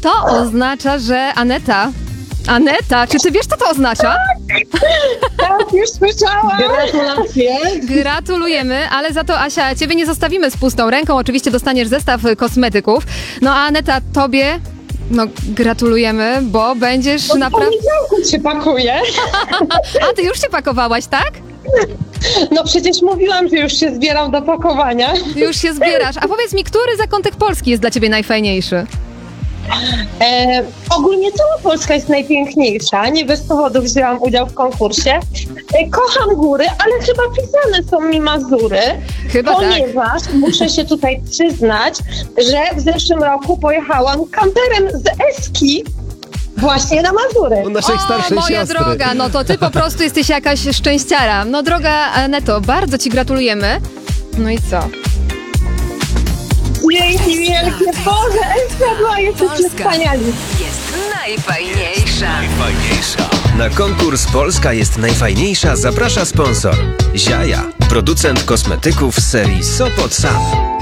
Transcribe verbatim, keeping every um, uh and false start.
to oznacza, że Aneta... Aneta, czy ty wiesz, co to oznacza? Tak, już słyszałam. Gratulacje. Gratulujemy, ale za to, Asia, ciebie nie zostawimy z pustą ręką. Oczywiście dostaniesz zestaw y, kosmetyków. No a Aneta, tobie... No, gratulujemy, bo będziesz Od naprawdę... poniedziałku się pakuję. A, ty już się pakowałaś, tak? No przecież mówiłam, że już się zbieram do pakowania. Już się zbierasz. A powiedz mi, który zakątek Polski jest dla ciebie najfajniejszy? E, ogólnie cała Polska jest najpiękniejsza. Nie bez powodu wzięłam udział w konkursie. E, kocham góry, ale chyba pisane są mi Mazury. Chyba ponieważ tak. muszę się tutaj przyznać, że w zeszłym roku pojechałam kamperem z Eski właśnie na Mazury. U naszej O, starszej moja siostry. droga, no to ty po prostu jesteś jakaś szczęściara. No droga Aneto, bardzo ci gratulujemy. No i co? Dzięki wielkie. Boże, Eska była, jesteście Polska wspaniali. jest najfajniejsza. Najfajniejsza. Na konkurs Polska jest najfajniejsza zaprasza sponsor. Ziaja, producent kosmetyków z serii Sopot Sam.